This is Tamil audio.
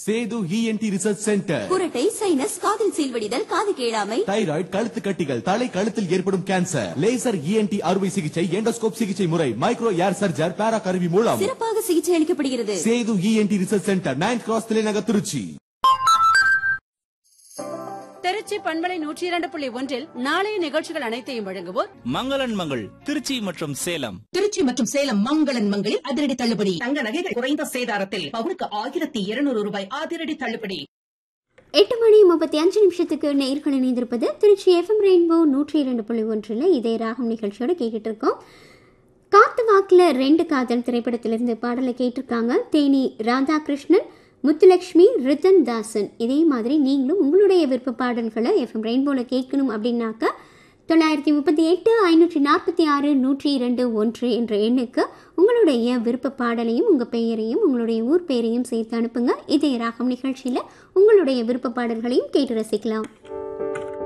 Setu ENT research centre. குரட்டை, சைனஸ், காதில் சீல்வடிதல், காது கேளாமை, தைராய்டு, கழுத்து கட்டிகள், தலை கழுத்தில் ஏற்படும் கேன்சர், லேசர் இஎன்டி அறுவை சிகிச்சை, எண்டோஸ்கோப் சிகிச்சை முறை, மைக்ரோ ஏர் சர்ஜர், பேரா கருவி மூலம் சிறப்பாக சிகிச்சை அளிக்கப்படுகிறது. Setu ENT research centre, 9th cross தலைநகர், திருச்சி. திருச்சி பண்பலை 102.1 நாளைய நிகழ்ச்சிகள் அனைத்தையும் வழங்குவோர் மங்களன் மங்கள் திருச்சி மற்றும் சேலம். திருச்சி மற்றும் சேலம் மங்களன் மங்களில் அதிரடி தள்ளுபடி. தங்க நகைகள் குறைந்த சேதாரத்தில் பவுனுக்கு 1200 ரூபாய் அதிரடி தள்ளுபடி. 8:35 நேயர்கள் இணைந்திருப்பது திருச்சி FM ரெயின்போ 102.1 இதே ராகம் நிகழ்ச்சியோட கேட்டுட்டு இருக்கோம். காத்து வாக்குல 2 காதல் திரைப்படத்திலிருந்து பாடலை கேட்டிருக்காங்க தேனி ராதாகிருஷ்ணன், முத்துலட்சுமி, ரிதன் தாசன். இதே மாதிரி நீங்களும் உங்களுடைய விருப்ப பாடல்களை FM ரெயின்போல கேட்கணும் அப்படின்னாக்க 938 546 102 என்ற எண்ணுக்கு உங்களுடைய விருப்ப பாடலையும் உங்கள் பெயரையும் உங்களுடைய ஊர் பெயரையும் சேர்த்து அனுப்புங்க. இதே ராகம் நிகழ்ச்சியில் உங்களுடைய விருப்ப பாடல்களையும் கேட்டு ரசிக்கலாம்.